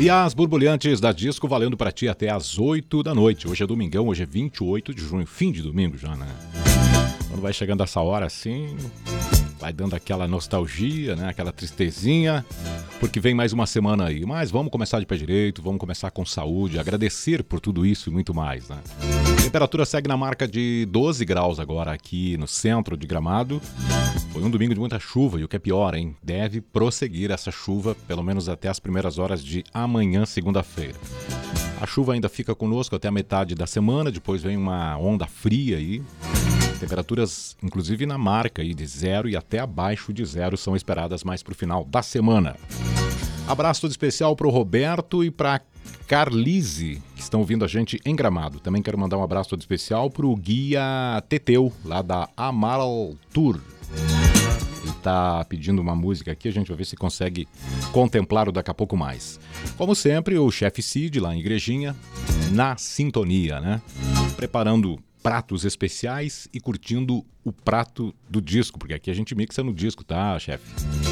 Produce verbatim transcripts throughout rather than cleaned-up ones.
E as borbulhantes da Disco valendo pra ti até as oito da noite. Hoje é domingão, hoje é vinte e oito de junho, fim de domingo já, né? Quando vai chegando essa hora assim, vai dando aquela nostalgia, né? Aquela tristezinha, porque vem mais uma semana aí. Mas vamos começar de pé direito, vamos começar com saúde, agradecer por tudo isso e muito mais, né? A temperatura segue na marca de doze graus agora aqui no centro de Gramado. Foi um domingo de muita chuva e o que é pior, hein? Deve prosseguir essa chuva pelo menos até as primeiras horas de amanhã, segunda-feira. A chuva ainda fica conosco até a metade da semana, depois vem uma onda fria aí. Temperaturas, inclusive na marca aí de zero e até abaixo de zero, são esperadas mais para o final da semana. Abraço todo especial para o Roberto e para Carlise, que estão ouvindo a gente em Gramado. Também quero mandar um abraço todo especial para o Guia Teteu, lá da Amaral Tour. Ele está pedindo uma música aqui, a gente vai ver se consegue contemplá-lo daqui a pouco mais. Como sempre, o chefe Cid, lá em Igrejinha, na sintonia, né? Preparando pratos especiais e curtindo o prato do disco, porque aqui a gente mixa no disco, tá, chefe?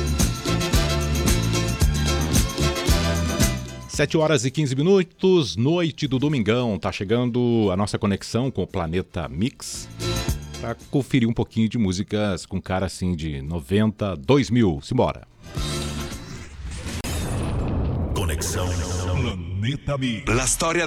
sete horas e quinze minutos, noite do domingão, tá chegando a nossa conexão com o Planeta Mix para conferir um pouquinho de músicas com cara assim de noventa, dois mil. Simbora! Conexão Planeta Mix. La storia